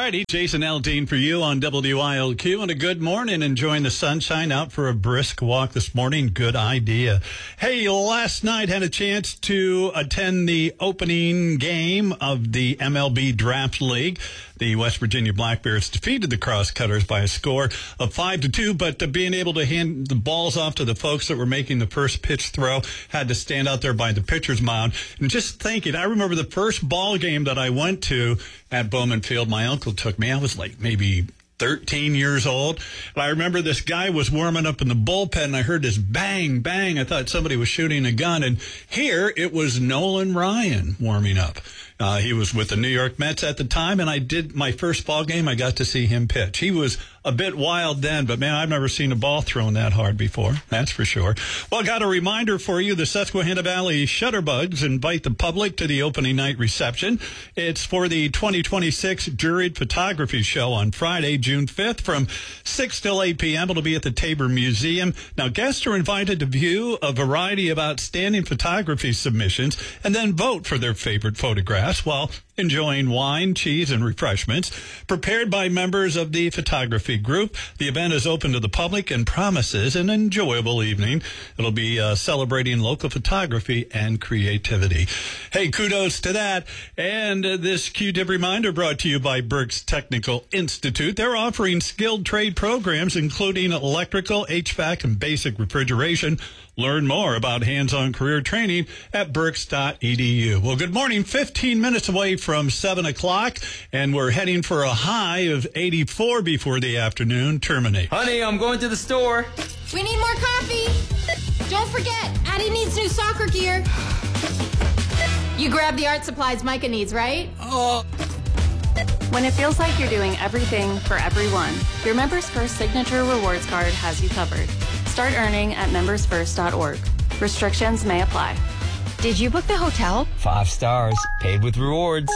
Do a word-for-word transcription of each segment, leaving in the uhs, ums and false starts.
righty, Jason Aldean for you on W I L Q, and a good morning. Enjoying the sunshine, out for a brisk walk this morning. Good idea. Hey, last night had a chance to attend the opening game of the M L B Draft League. The West Virginia Black Bears defeated the Crosscutters by a score of five to two, but uh, being able to hand the balls off to the folks that were making the first pitch throw, had to stand out there by the pitcher's mound. And just thinking, I remember the first ball game that I went to at Bowman Field, my uncle took me. I was like maybe thirteen years old. And I remember this guy was warming up in the bullpen, and I heard this bang, bang. I thought somebody was shooting a gun. And here it was Nolan Ryan warming up. Uh, he was with the New York Mets at the time, and I did my first ball game. I got to see him pitch. He was a bit wild then, but man, I've never seen a ball thrown that hard before. That's for sure. Well, got a reminder for you. The Susquehanna Valley Shutterbugs invite the public to the opening night reception. It's for the twenty twenty-six Juried Photography Show on Friday, June fifth from six till eight p.m. It'll be at the Tabor Museum. Now, guests are invited to view a variety of outstanding photography submissions and then vote for their favorite photographs while enjoying wine, cheese, and refreshments prepared by members of the photography group. The event is open to the public and promises an enjoyable evening. It'll be uh, celebrating local photography and creativity. Hey, kudos to that. And uh, this Q-Tip reminder brought to you by Berks Technical Institute. They're offering skilled trade programs, including electrical, H V A C, and basic refrigeration. Learn more about hands-on career training at berks dot e d u. Well, good morning. fifteen minutes away from seven o'clock, and we're heading for a high of eighty-four before the afternoon terminates. Honey, I'm going to the store. We need more coffee. Don't forget, Addie needs new soccer gear. You grabbed the art supplies Micah needs, right? Oh. When it feels like you're doing everything for everyone, your Members First Signature Rewards Card has you covered. Start earning at members first dot org. Restrictions may apply. Did you book the hotel? Five stars, paid with rewards.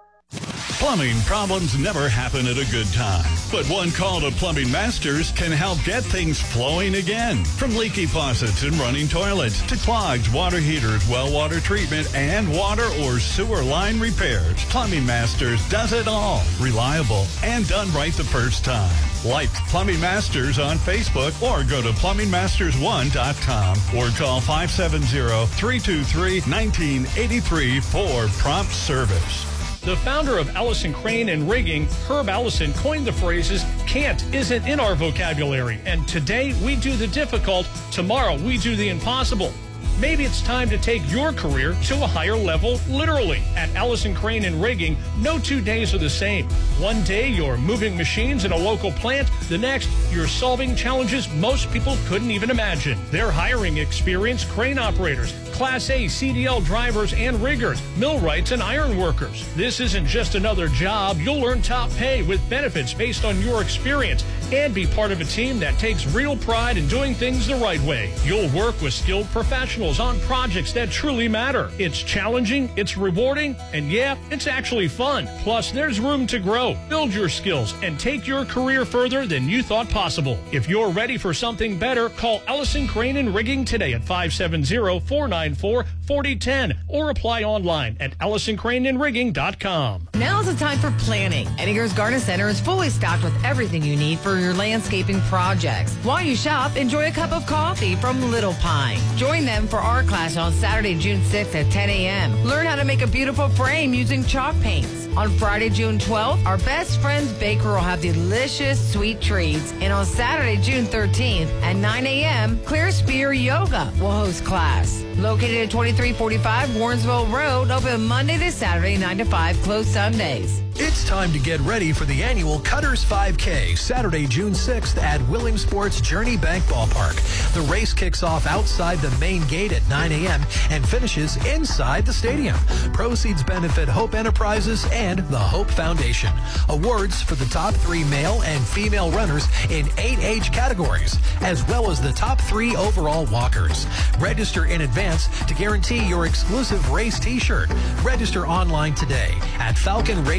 Plumbing problems never happen at a good time, but one call to Plumbing Masters can help get things flowing again. From leaky faucets and running toilets to clogs, water heaters, well water treatment, and water or sewer line repairs, Plumbing Masters does it all. Reliable and done right the first time. Like Plumbing Masters on Facebook or go to plumbing masters one dot com or call five seven zero, three two three, one nine eight three for prompt service. The founder of Allison Crane and Rigging, Herb Allison, coined the phrases, can't isn't in our vocabulary, and today we do the difficult, tomorrow we do the impossible. Maybe it's time to take your career to a higher level, literally. At Allison Crane and Rigging, no two days are the same. One day, you're moving machines in a local plant. The next, you're solving challenges most people couldn't even imagine. They're hiring experienced crane operators, Class A C D L drivers and riggers, millwrights and iron workers. This isn't just another job. You'll earn top pay with benefits based on your experience and be part of a team that takes real pride in doing things the right way. You'll work with skilled professionals on projects that truly matter. It's challenging, it's rewarding, and yeah, it's actually fun. Plus, there's room to grow, build your skills, and take your career further than you thought possible. If you're ready for something better, call Allison Crane and Rigging today at five seven zero, four nine four, four zero one zero or apply online at allison crane and rigging dot com. Now's the time for planning. Edinger's Garden Center is fully stocked with everything you need for your landscaping projects. While you shop, enjoy a cup of coffee from Little Pine. Join them for art class on Saturday, June sixth at ten a.m. Learn how to make a beautiful frame using chalk paints. On Friday, June twelfth, our Best Friends Baker will have delicious sweet treats. And on Saturday, June thirteenth at nine a.m., Clear Spear Yoga will host class. Located at twenty-three forty-five Warrensville Road, open Monday to Saturday, nine to five, closed Sundays. It's time to get ready for the annual Cutters five K, Saturday, June sixth at Williamsport's Journey Bank Ballpark. The race kicks off outside the main gate at nine a.m. and finishes inside the stadium. Proceeds benefit Hope Enterprises and the Hope Foundation. Awards for the top three male and female runners in eight age categories, as well as the top three overall walkers. Register in advance to guarantee your exclusive race t-shirt. Register online today at falcon race timing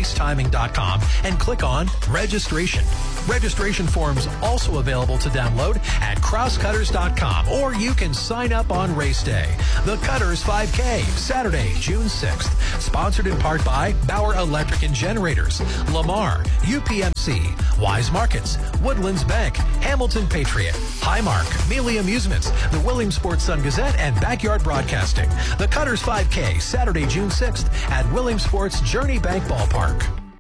running dot com and click on Registration. Registration forms also available to download at cross cutters dot com, or you can sign up on race day. The Cutters five K, Saturday, June sixth. Sponsored in part by Bauer Electric and Generators, Lamar, U P M C, Wise Markets, Woodlands Bank, Hamilton Patriot, Highmark, Mealy Amusements, the Williamsport Sun-Gazette, and Backyard Broadcasting. The Cutters five K, Saturday, June sixth at Williamsport's Journey Bank Ballpark.